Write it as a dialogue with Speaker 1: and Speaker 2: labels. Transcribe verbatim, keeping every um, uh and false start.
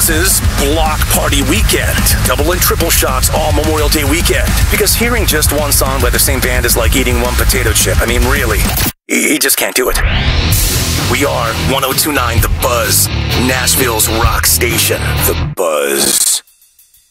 Speaker 1: Buzz's Block Party Weekend. Double and triple shots all Memorial Day weekend. Because hearing just one song by the same band is like eating one potato chip. I mean, really. You just can't do it. We are one oh two point nine The Buzz, Nashville's rock station. The Buzz.